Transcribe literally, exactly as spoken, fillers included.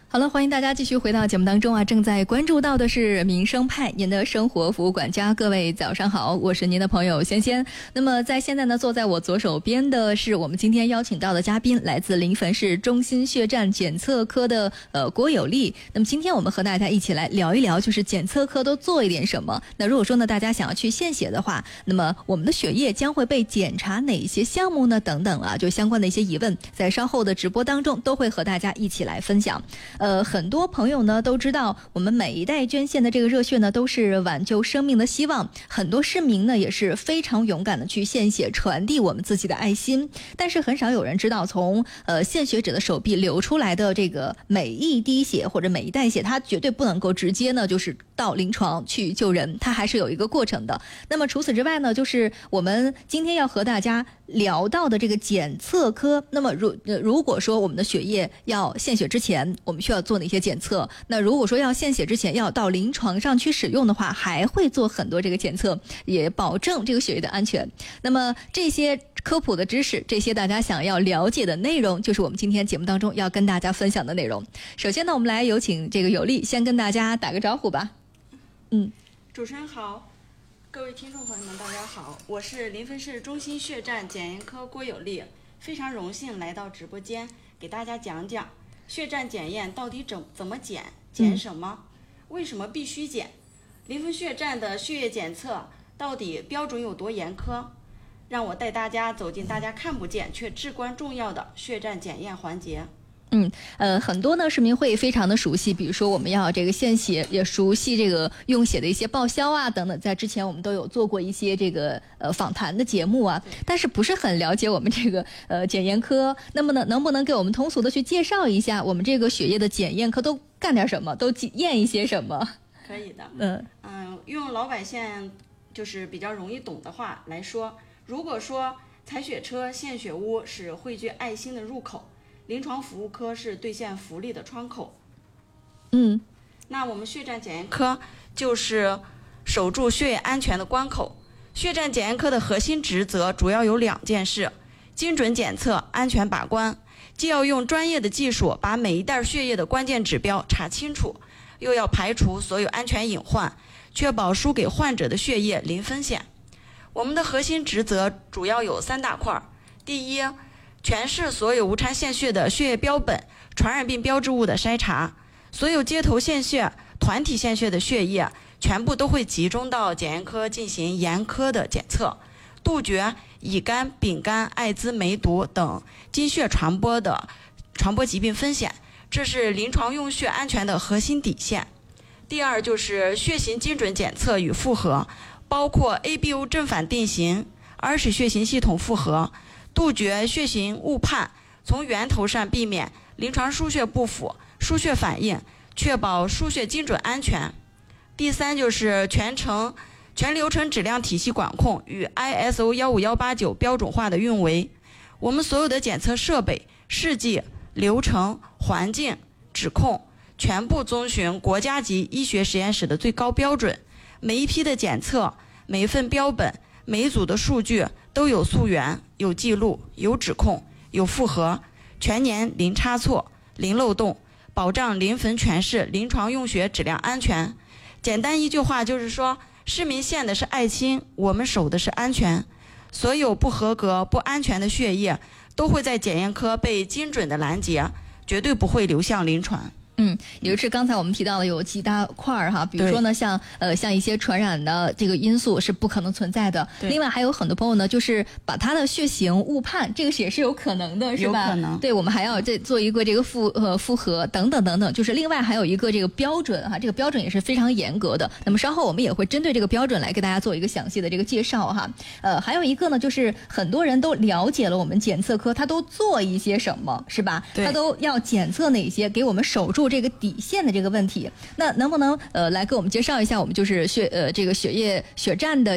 好了，欢迎大家继续回到节目当中啊！正在关注到的是民生派，您的生活服务管家。各位早上好，我是您的朋友仙仙。那么在现在呢，坐在我左手边的是我们今天邀请到的嘉宾，来自临汾市中心血站检测科的呃郭有利。那么今天我们和大家一起来聊一聊，就是检测科都做一点什么。那如果说呢，大家想要去献血的话，那么我们的血液将会被检查哪些项目呢？等等啊，就相关的一些疑问，在稍后的直播当中都会和大家一起来分享。呃，很多朋友呢都知道，我们每一代捐献的这个热血呢，都是挽救生命的希望。很多市民呢也是非常勇敢的去献血，传递我们自己的爱心。但是很少有人知道，从呃献血者的手臂流出来的这个每一滴血或者每一袋血，它绝对不能够直接呢就是到临床去救人，它还是有一个过程的。那么除此之外呢，就是我们今天要和大家聊到的这个检测科。那么如、呃、如果说我们的血液要献血之前，我们需要做哪些检测？那如果说要献血之前要到临床上去使用的话，还会做很多这个检测，也保证这个血液的安全。那么这些科普的知识，这些大家想要了解的内容，就是我们今天节目当中要跟大家分享的内容。首先呢，我们来有请这个有利先跟大家打个招呼吧。 嗯，主持人好，各位听众朋友们，大家好，我是临汾市中心血站检验科郭有利，非常荣幸来到直播间，给大家讲讲血站检验到底怎怎么检，检什么、嗯，为什么必须检？临汾血站的血液检测到底标准有多严苛？让我带大家走进大家看不见却至关重要的血站检验环节。 嗯，呃，很多呢市民会非常的熟悉，比如说我们要这个献血，也熟悉这个用血的一些报销啊等等，在之前我们都有做过一些这个呃访谈的节目啊，但是不是很了解我们这个呃检验科。那么呢，能不能给我们通俗的去介绍一下我们这个血液的检验科都干点什么，都验一些什么？ 可以的， 嗯嗯，用老百姓就是比较容易懂的话来说，如果说采血车、献血屋是汇聚爱心的入口，临床服务科是兑现福利的窗口。 嗯， 那我们血站检验科就是守住血液安全的关口。血站检验科的核心职责主要有两件事：精准检测、安全把关。既要用专业的技术把每一袋血液的关键指标查清楚，又要排除所有安全隐患，确保输给患者的血液零风险。我们的核心职责主要有三大块：第一，全市所有无偿献血的血液标本、传染病标志物的筛查，所有街头献血、团体献血的血液全部都会集中到检验科进行严苛的检测，杜绝乙肝、丙肝、艾滋、梅毒等经血传播的传播疾病风险，这是临床用血安全的核心底线。第二就是血型精准检测与复核，包括 A B O 正反定型、儿时血型系统复核，杜绝血型误判，从源头上避免临床输血不符、输血反应，确保输血精准安全。第三就是全程全流程质量体系管控与 I S O 一五一八九标准化的运维。我们所有的检测设备、试剂、流程、环境、指控全部遵循国家级医学实验室的最高标准。每一批的检测、每一份标本、每一组的数据都有溯源、有记录、有指控、有复核，全年零差错、零漏洞，保障临汾全市临床用血质量安全。简单一句话就是说，市民献的是爱心，我们守的是安全。所有不合格、不安全的血液都会在检验科被精准的拦截，绝对不会流向临床。 嗯，也就是刚才我们提到的有几大块儿哈，比如说呢，像呃像一些传染的这个因素是不可能存在的。另外还有很多朋友呢，就是把他的血型误判，这个也是有可能的，是吧？ 有可能。 对，我们还要再做一个这个复呃复核等等等等，就是另外还有一个这个标准哈，这个标准也是非常严格的。那么稍后我们也会针对这个标准来给大家做一个详细的这个介绍哈。呃，还有一个呢，就是很多人都了解了我们检测科，他都做一些什么，是吧？他都要检测哪些，给我们守住这个底线的这个问题。那能不能呃来给我们介绍一下我们就是血呃这个血液血站的